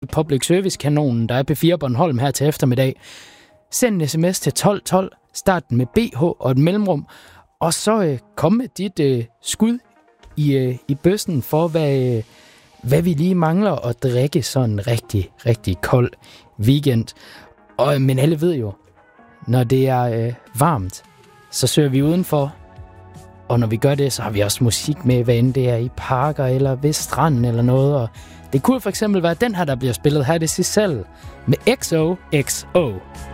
public service-kanonen, der er P4 Bornholm her til eftermiddag. Send en sms til 1212, start den med BH og et mellemrum, og så kom med dit skud i bøssen for, hvad vi lige mangler at drikke sådan en rigtig, rigtig kold weekend. Men alle ved jo, når det er varmt, så søger vi udenfor. Og når vi gør det, så har vi også musik med, hvad end det er i parker eller ved stranden eller noget. Og det kunne for eksempel være den her, der bliver spillet her. Det er Giselle med XOXO.